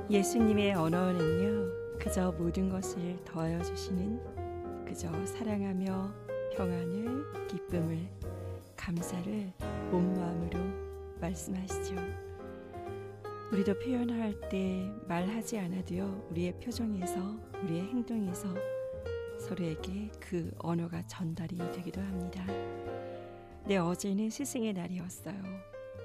예수님의 언어는요, 그저 모든 것을 더하여 주시는, 그저 사랑하며 평안을, 기쁨을, 감사를 온 마음으로 말씀하시죠. 우리도 표현할 때 말하지 않아도요, 우리의 표정에서, 우리의 행동에서 서로에게 그 언어가 전달이 되기도 합니다. 네, 어제는 스승의 날이었어요.